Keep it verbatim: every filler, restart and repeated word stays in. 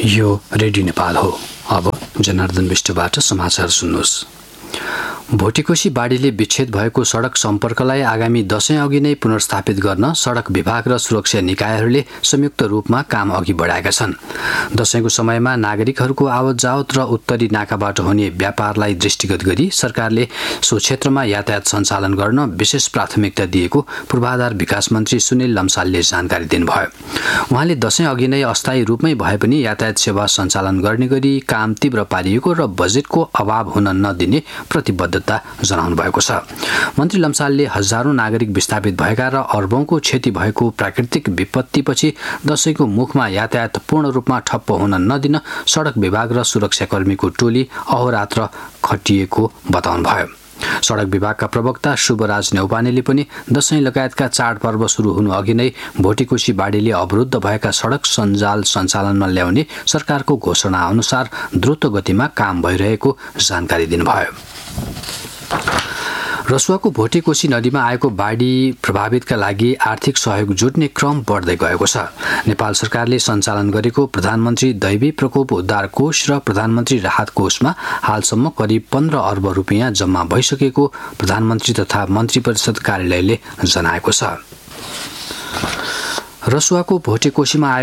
यो रेडियो नेपाल हो। अब जनार्दन विष्टबाट समाचार सुन्नुहोस्। भोटेकोशी बाढीले विच्छेद भएको सडक सम्पर्कलाई आगामी दशैं अघि नै पुनर्स्थापित गर्न सडक विभाग र सुरक्षा निकायहरूले संयुक्त रूपमा काम अघि बढाएका छन्। दशैंको समयमा नागरिकहरूको आवत जावत र उत्तरी नाकाबाट हुने व्यापारलाई दृष्टिगत गरी सरकारले सो क्षेत्रमा यातायात सञ्चालन गर्न विशेष प्राथमिकता दिएको पूर्वाधार विकास मन्त्री सुनिल लम्सालले जानकारी दिनुभयो। उहाँले दशैं अघि नै अस्थायी रूपमै भए पनि यातायात सेवा सञ्चालन गर्ने गरी काम तीव्र पारिएको र बजेटको अभाव हुन नदिने प्रतिबद्ध जनाउनु भएको छ। मन्त्री लम्सालले हजारौं नागरिक विस्थापित भएका र अर्बौंको क्षति भएको प्राकृतिक विपत्तिपछि दशैंको मुखमा यातायात पूर्ण रूपमा ठप्प हुन नदिन सडक विभाग र सुरक्षाकर्मीको टोली अहोरात्र खटिएको बताउनुभयो। सडक विभागका प्रवक्ता शुभराज नेउपानेले पनि दशैं लगायतका चाडपर्व शुरू हुनु अघि नै भोटेकोशी बाढीले अवरुद्ध भएका सडक सञ्जाल सञ्चालनमा ल्याउने सरकारको घोषणा अनुसार द्रुत गतिमा काम भइरहेको जानकारी दिनुभयो। रसुवाको भोटेकोशी नदीमा आएको बाढी प्रभावितका लागि आर्थिक सहयोग जुट्ने क्रम बढ्दै गएको छ। नेपाल सरकारले सञ्चालन गरेको प्रधानमन्त्री दैवी प्रकोप उद्धार कोष र प्रधानमन्त्री राहत कोषमा हालसम्म करिब पन्ध्र अर्ब रुपियाँ जम्मा भइसकेको प्रधानमन्त्री तथा मन्त्री परिषद कार्यालयले जनाएको छ। रसुवाको भोटेकोशीमा